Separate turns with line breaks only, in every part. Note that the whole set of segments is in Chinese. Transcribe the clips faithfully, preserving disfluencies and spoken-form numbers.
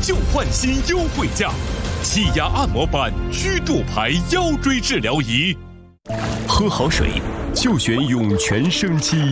旧换新优惠价，气压按摩板曲度牌腰椎治疗仪。
喝好水就选涌泉生机。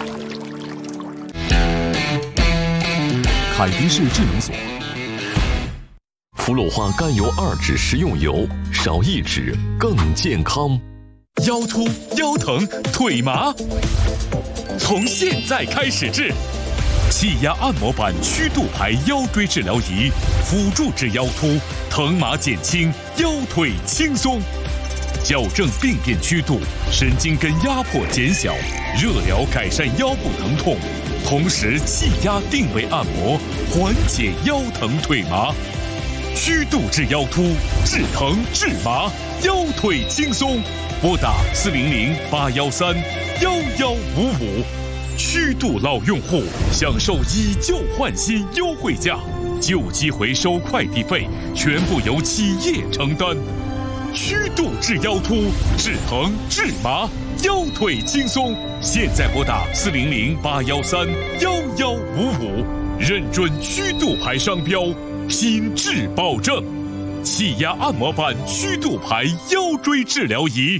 凯迪士智能锁。氟鲁化甘油二酯食用油，少一酯更健康。
腰突、腰疼、腿麻，从现在开始治。气压按摩板曲度牌腰椎治疗仪，辅助治腰突，疼麻减轻，腰腿轻松，矫正病变曲度，神经根压迫减小，热疗改善腰部疼痛，同时气压定位按摩，缓解腰疼腿麻。曲度治腰突，治疼治麻，腰腿轻松。拨打四零零八幺三幺幺五五。曲度老用户享受以旧换新优惠价，旧机回收快递费全部由企业承担。曲度治腰突，治疼治麻，腰腿轻松。现在拨打四零零八幺三幺幺五五，认准曲度牌商标，品质保证。气压按摩板曲度牌腰椎治疗仪。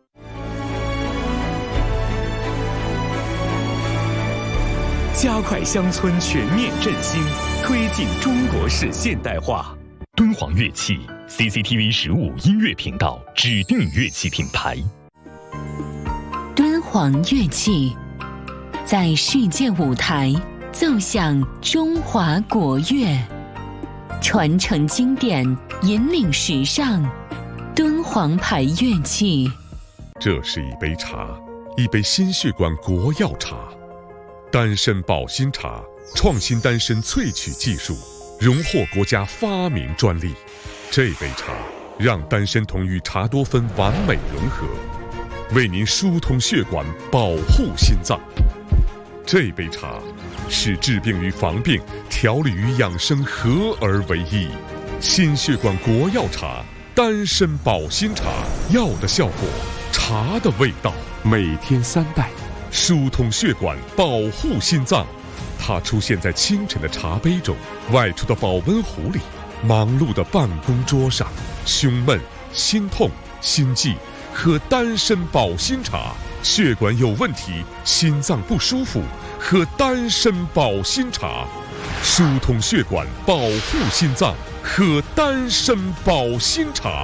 加快乡村全面振兴，推进中国式现代化。
敦煌乐器 C C T V 十五音乐频道指定乐器品牌。
敦煌乐器在世界舞台奏响中华国乐，传承经典，引领时尚。敦煌牌乐器。
这是一杯茶，一杯心血管国药茶。丹参保心茶创新丹参萃取技术，荣获国家发明专利。这杯茶让丹参酮与茶多酚完美融合，为您疏通血管，保护心脏。这杯茶使治病与防病、调理与养生合而为一。心血管国药茶，丹参保心茶，药的效果，茶的味道。每天三袋。疏通血管，保护心脏。它出现在清晨的茶杯中，外出的保温壶里，忙碌的办公桌上。胸闷、心痛、心悸，喝丹参保心茶。血管有问题，心脏不舒服，喝丹参保心茶。疏通血管，保护心脏，喝丹参保心茶。